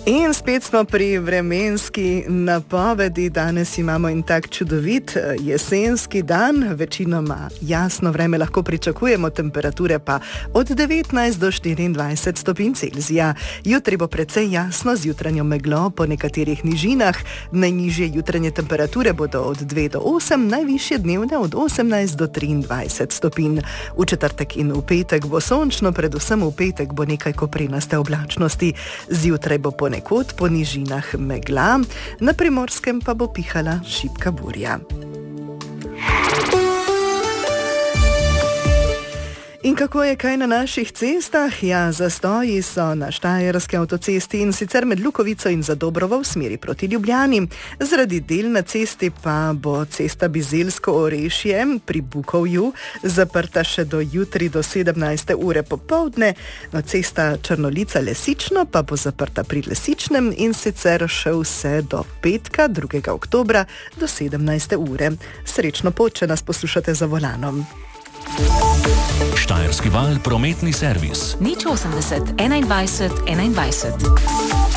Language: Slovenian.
In spet smo pri vremenski napovedi. Danes imamo en tak čudovit jesenski dan, večinoma jasno vreme lahko pričakujemo, temperature pa od 19 do 24 stopinj Celzija. Jutri bo precej jasno z jutranjo meglo po nekaterih nižinah. Najnižje jutranje temperature bodo od 2 do 8, najvišje dnevne od 18 do 23 stopinj. V četrtek in v petek bo sončno, predvsem v petek bo nekaj koprenaste oblačnosti. Zjutraj bo ponekod po nižinah megla, na Primorskem pa bo pihala šibka burja. In kako je kaj na naših cestah? Ja, zastoji so na Štajerski avtocesti in sicer med Lukovico in Zadobrovo v smeri proti Ljubljani. Zaradi del na cesti pa bo cesta Bizeljsko-Orešje pri Bukovju zaprta še do jutri do 17. ure popoldne. No, cesta Črnolica-Lesično pa bo zaprta pri Lesičnem in sicer še vse do petka, 2. oktobra do 17. ure. Srečno pot, če nas poslušate za volanom. Štajerski val prometni servis. 080 21 21.